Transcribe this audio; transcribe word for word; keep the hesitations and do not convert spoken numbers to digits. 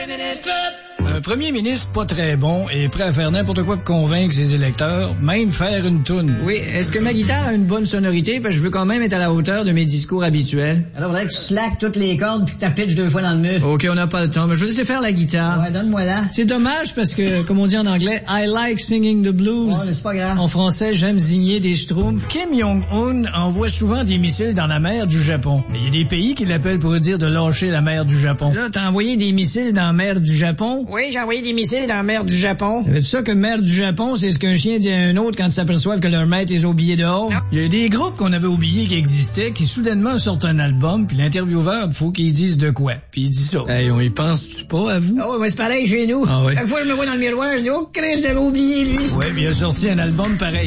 Un premier ministre pas très bon et prêt à faire n'importe quoi pour convaincre ses électeurs, même faire une toune. Oui, est-ce que ma guitare a une bonne sonorité? Parce que je veux quand même être à la hauteur de mes discours habituels. Alors, faudrait que tu slackes toutes les cordes puis que tu pitches deux fois dans le mur. OK, on n'a pas le temps, mais je vais laisser faire la guitare. Ouais, donne-moi là. C'est dommage parce que, comme on dit en anglais, I like singing the blues. Ouais, mais c'est pas grave. En français, j'aime zigner des schtroumpfs. Kim Jong-un envoie souvent des missiles dans la mer du Japon. Mais il y a des pays qui l'appellent pour dire de lâcher la mer du Japon. Là, t'as envoyé des missiles dans la mer du Japon? Oui, j'ai envoyé des missiles dans la mer du Japon. Savais-tu ça que mer du Japon, c'est ce qu'un chien dit à un autre quand ils s'aperçoivent que leur maître les a oubliés dehors? Non. Il y a des groupes qu'on avait oubliés qui existaient, qui soudainement sortent un album, puis l'intervieweur, faut qu'il dise de quoi. Puis il dit ça. Hey, on y pense-tu pas à vous? Ah oui, mais c'est pareil chez nous. Ah oui. Chaque fois que je me vois dans le miroir, je dis « Oh, Christ, je l'avais oublié, lui. » Ouais, mais il a sorti un album pareil.